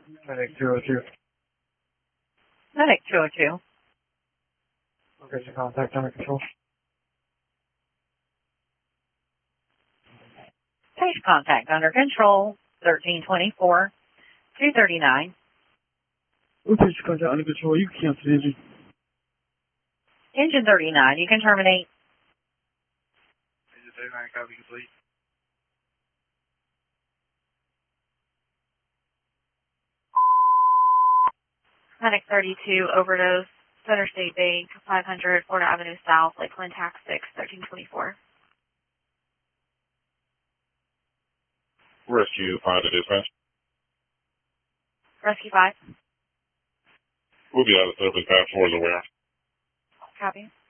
Medic 202. Medic 202. Location contact under control. Case contact under control. 1324. 239. Location contact under control. You can cancel the engine. Engine 39. You can terminate. Engine 39, copy complete. Medic 32. Overdose. Center State Bank. 500 Florida Avenue South. Lakeland Tax 6. 1324. Rescue 5 to dispatch. Rescue 5. We'll be out of service path 4 is aware. Copy.